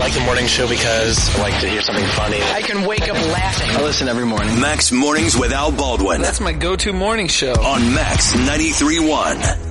like the morning show because I like to hear something funny. I can wake up laughing. I listen every morning. Max Mornings with Al Baldwin. That's my go-to morning show. On Max 93.1.